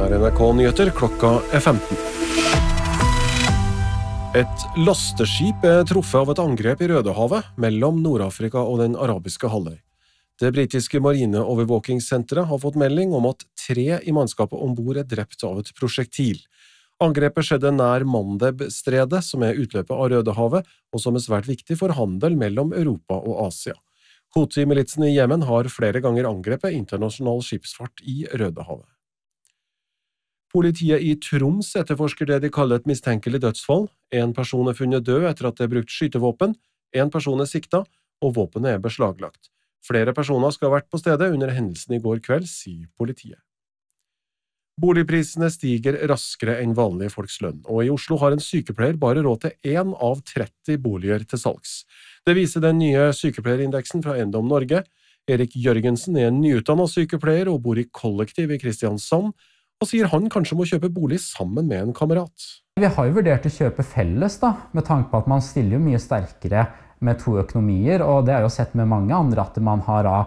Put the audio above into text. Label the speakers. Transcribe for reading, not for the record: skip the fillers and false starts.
Speaker 1: NRK Nyheter, klokka 15. Et lasteskip truffet av et angrep i Rødehavet mellom Nord-Afrika og den arabiske halvøy. Det britiske marineovervåkingssenteret har fått melding om at 3 i mannskapet ombord drept av et prosjektil. Angrepet skjedde nær Mandeb-stredet, som utløpet av Rødehavet, og som svært viktig for handel mellom Europa og Asia. Houthi-militsen i Jemen har flere ganger angrepet internasjonal skipsfart i Rødehavet. Politiet i Troms etterforsker det de kaller et mistenkelig dødsfall. En person funnet død etter at det brukt skytevåpen, en person siktet, og våpenet beslaglagt. Flere personer skal ha vært på stedet under hendelsen i går kveld, sier politiet. Boligprisene stiger raskere enn vanlige folks lønn, og i Oslo har en sykepleier bare råd til 1 av 30 boliger til salgs. Det viser den nye sykepleierindeksen fra Eiendom Norge. Erik Jørgensen en nyutdannet sykepleier og bor i kollektiv i Kristiansand, og sier han kanskje må kjøpe bolig sammen med en kamerat.
Speaker 2: Vi har jo vurdert å kjøpe felles med tanke på at man stiller jo mye sterkere med 2 økonomier, og det jo sett med mange andre at man har